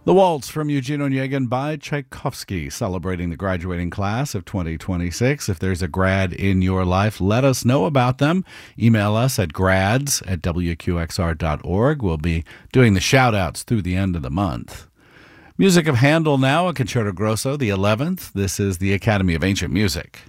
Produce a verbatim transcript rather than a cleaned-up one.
The Waltz from Eugene Onegin by Tchaikovsky, celebrating the graduating class of twenty twenty-six. If there's a grad in your life, let us know about them. Email us at grads at w q x r dot org. We'll be doing the shout-outs through the end of the month. Music of Handel now, a Concerto Grosso, the eleventh. This is the Academy of Ancient Music.